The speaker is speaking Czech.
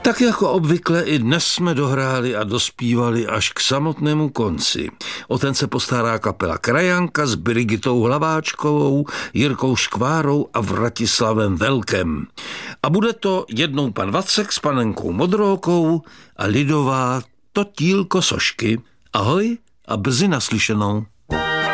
Tak jako obvykle i dnes jsme dohráli a dospívali až k samotnému konci. O ten se postará kapela Krajanka s Brigitou Hlaváčkovou, Jirkou Škvárou a Vratislavem Velkem. A bude to jednou pan Vacek s panenkou Modrookou a lidová Totílko Sošky. Ahoj a brzy naslyšenou.